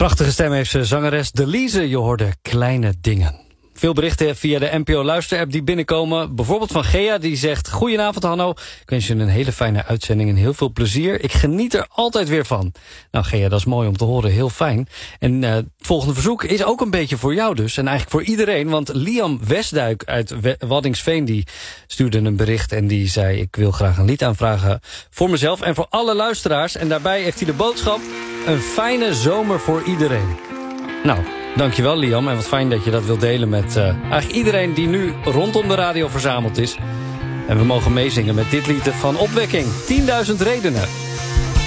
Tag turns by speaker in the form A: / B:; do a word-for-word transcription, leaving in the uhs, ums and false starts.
A: Prachtige stem heeft ze, zangeres Delise. Je hoorde Kleine Dingen. Veel berichten via de N P O Luister-app die binnenkomen. Bijvoorbeeld van Gea, die zegt... Goedenavond, Hanno. Ik wens je een hele fijne uitzending en heel veel plezier. Ik geniet er altijd weer van. Nou, Gea, dat is mooi om te horen. Heel fijn. En uh, het volgende verzoek is ook een beetje voor jou dus. En eigenlijk voor iedereen. Want Liam Westduik uit Waddinxveen... die stuurde een bericht en die zei... ik wil graag een lied aanvragen voor mezelf en voor alle luisteraars. En daarbij heeft hij de boodschap... een fijne zomer voor iedereen. Nou... Dankjewel, Liam. En wat fijn dat je dat wilt delen met uh, eigenlijk iedereen die nu rondom de radio verzameld is. En we mogen meezingen met dit lied van Opwekking. tienduizend redenen.